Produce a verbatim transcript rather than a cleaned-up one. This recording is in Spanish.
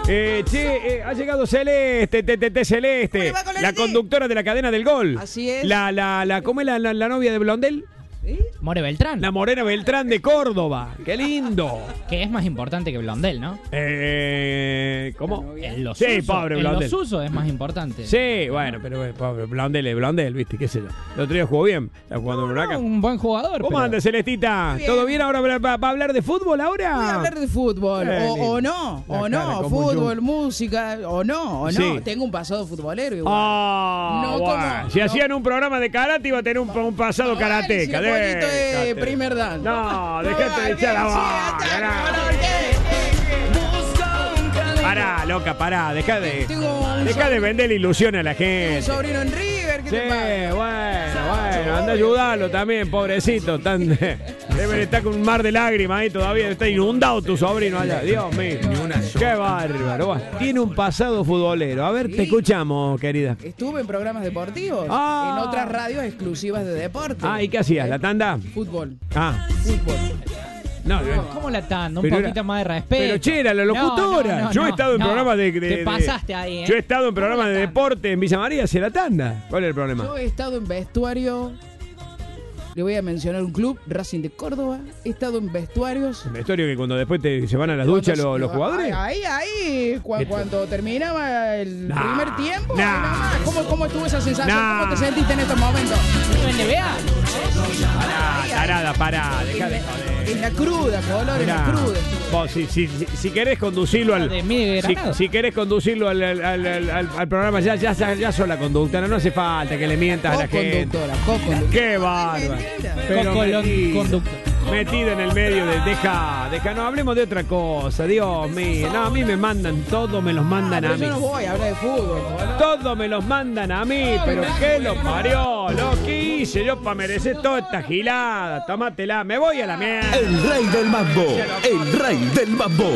Eh, che, eh, ha llegado Celeste, te, te, te, Celeste, con la conductora de la cadena del gol. Así es. La, la, la, ¿cómo es la, la, la novia de Blondel? ¿Sí? More Beltrán. La Morena Beltrán de Córdoba. ¡Qué lindo! Que es más importante que Blondel, ¿no? Eh, ¿Cómo? En los Sí, usos, pobre en Blondel. los usos es más importante. Sí, bueno, pero eh, pobre Blondel es Blondel, ¿viste? ¿Qué sé yo? El otro día jugó bien. Está jugando en No, Huracán. un buen jugador. ¿Cómo pero- anda, Celestita? Bien. ¿Todo bien? ¿Ahora va, va- va a hablar de fútbol ahora? Voy a hablar de fútbol, Qué o, lindo. o no, La o cara no, como fútbol, yo. música, o no, o no. Sí. Tengo un pasado futbolero igual. Ah, No, bueno. ¿cómo? Si No. hacían un programa de karate iba a tener un, un pasado Vale, karateca. si el pollito es déjate. primer dan. No, No, dejate de ¿qué? echar la Sí, boca. ataca, no. ¿qué? ¿Qué? Pará, loca, pará. Deja de, Tengo un deja de sobrino- venderle ilusión a la Tengo un gente. sobrino en River, ¿qué Sí, te pasa? bueno, bueno, anda a ayudarlo también, pobrecito. Tan, deben estar con un mar de lágrimas ahí todavía. Está inundado tu sobrino allá. Dios mío. Qué bárbaro. Bueno, tiene un pasado futbolero. A ver, Sí. te escuchamos, querida. Estuve en programas deportivos, Ah. en otras radios exclusivas de deporte. Ah, ¿y qué hacías? ¿La tanda? Fútbol, Ah, fútbol. no, ¿Cómo la tanda? Un Pero poquito era- más de respeto. pero che, era la locutora. No, no, no, Yo he no, estado en no. programas de, de- Te de- pasaste ahí, ¿eh? Yo he estado en programas de ¿Cómo la tanda? deporte en Villa María, hacia la tanda. ¿Cuál es el problema? Yo he estado en vestuario, le voy a mencionar un club, Racing de Córdoba. He estado en vestuarios. La historia que cuando después te- se van a las duchas Cuando- los, los jugadores. Ahí, ahí, cu- ¿Qué? cuando terminaba el Nah, primer tiempo. nah. ahí nomás. ¿Cómo, ¿Cómo estuvo esa sensación? Nah. ¿Cómo te sentiste en estos momentos? ¿N B A? Pará, tarada, pará, dejá de joder. En la cruda, color, en la Mirá, cruda. vos, si, si, si, si querés conducirlo al. De Miguel Si, Granado. si querés conducirlo al, al, al, al- al- al programa, ya, ya, ya, ya sos la conductora. No hace falta que le mientas a la gente. Co-conductora, co-conductora. Qué bárbaro. Pero Cocolón, metida, conductor. metida en el medio de. Deja, deja, no hablemos de otra cosa. Dios mío. No, a mí me mandan, todos me los mandan a Pero mí. yo no voy a hablar de fútbol, color. Todos me los mandan a mí, pero ¿qué lo parió? Lo que hice yo para merecer toda esta gilada. Tómatela, me voy a la mierda. El rey del mambo, el rey del mambo.